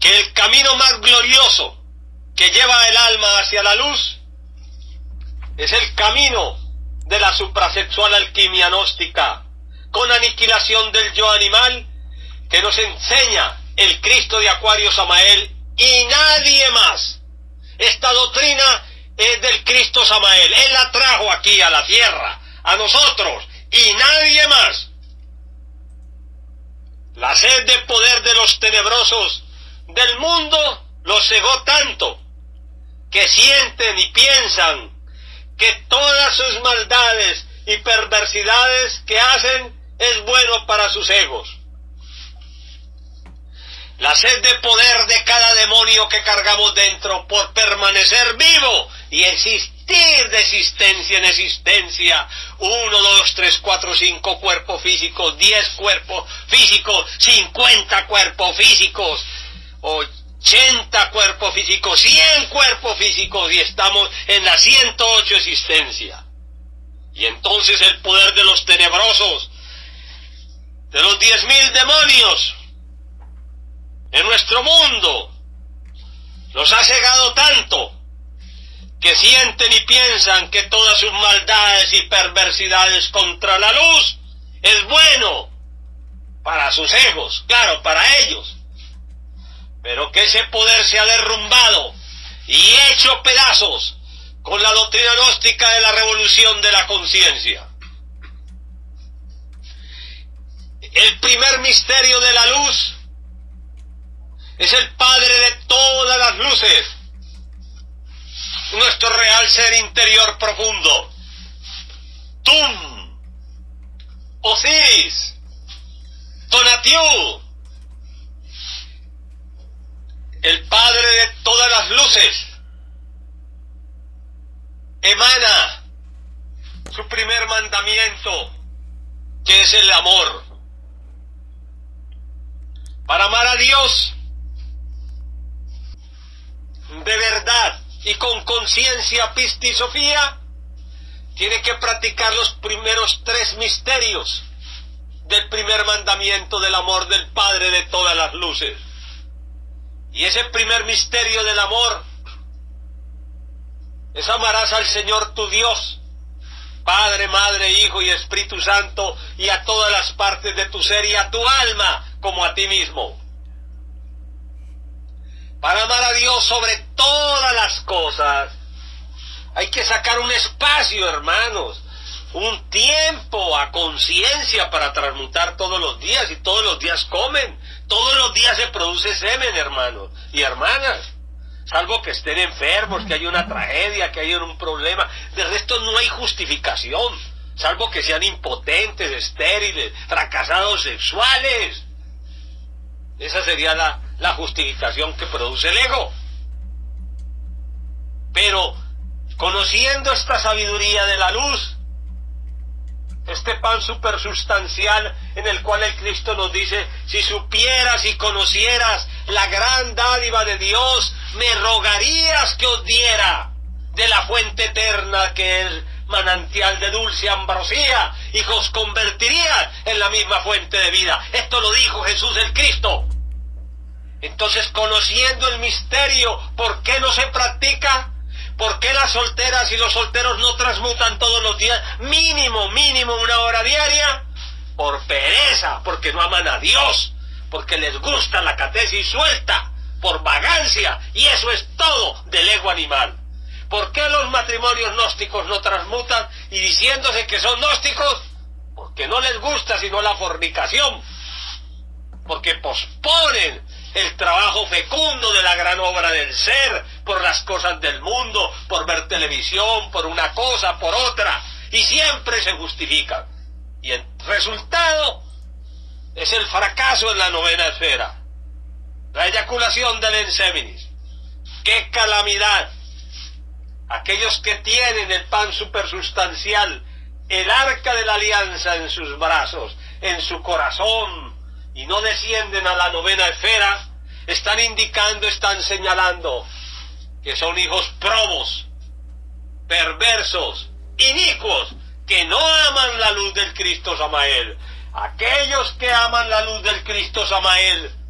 que el camino más glorioso que lleva el alma hacia la luz es el camino de la suprasexual alquimia gnóstica, con aniquilación del yo animal, que nos enseña el Cristo de Acuario Samael y nadie más. Esta doctrina es del Cristo Samael. Él la trajo aquí a la tierra, a nosotros, y nadie más. La sed de poder de los tenebrosos del mundo los cegó tanto que sienten y piensan que todas sus maldades y perversidades que hacen es bueno para sus egos. La sed de poder de cada demonio que cargamos dentro por permanecer vivo y existir de existencia en existencia. 1, 2, 3, 4, 5 cuerpos físicos, 10 cuerpos físicos, 50 cuerpos físicos, 80 cuerpos físicos, 100 cuerpos físicos, y estamos en la 108 existencia. Y entonces el poder de los tenebrosos, de los 10.000 demonios en nuestro mundo, los ha cegado tanto que sienten y piensan que todas sus maldades y perversidades contra la luz es bueno para sus egos, claro, para ellos, pero que ese poder se ha derrumbado y hecho pedazos con la doctrina gnóstica de la revolución de la conciencia. El primer misterio de la luz es el Padre de todas las luces, nuestro real ser interior profundo. Tum, Osiris, Tonatiuh, el Padre de todas las luces, emana su primer mandamiento, que es el amor. Para amar a Dios de verdad y con conciencia, pista y sofía, tiene que practicar los primeros 3 misterios del primer mandamiento del amor del Padre de todas las luces. Y ese primer misterio del amor es: amarás al Señor tu Dios, Padre, Madre, Hijo y Espíritu Santo, y a todas las partes de tu ser y a tu alma como a ti mismo. Para amar a Dios sobre todas las cosas, hay que sacar un espacio, hermanos, un tiempo a conciencia para transmutar todos los días, y todos los días comen, todos los días se produce semen, hermanos y hermanas, salvo que estén enfermos, que haya una tragedia, que haya un problema. De resto no hay justificación, salvo que sean impotentes, estériles, fracasados sexuales. Esa sería la justificación que produce el ego. Pero conociendo esta sabiduría de la luz, este pan supersustancial en el cual el Cristo nos dice: si supieras y conocieras la gran dádiva de Dios, me rogarías que os diera de la fuente eterna que es manantial de dulce ambrosía, y que os convertiría en la misma fuente de vida. Esto lo dijo Jesús el Cristo. Entonces, conociendo el misterio, ¿por qué no se practica? ¿Por qué las solteras y los solteros no transmutan todos los días mínimo 1 hora diaria? Por pereza, porque no aman a Dios, porque les gusta la catesis suelta, por vagancia, y eso es todo del ego animal. ¿Por qué los matrimonios gnósticos no transmutan y diciéndose que son gnósticos? Porque no les gusta sino la fornicación, porque posponen el trabajo fecundo de la gran obra del ser, por las cosas del mundo, por ver televisión, por una cosa, por otra, y siempre se justifican. Y el resultado es el fracaso en la 9ª esfera, la eyaculación del enseminis. ¡Qué calamidad! Aquellos que tienen el pan supersustancial, el arca de la alianza en sus brazos, en su corazón, y no descienden a la 9ª esfera, están indicando, están señalando que son hijos probos, perversos, inicuos, que no aman la luz del Cristo Samael. Aquellos que aman la luz del Cristo Samael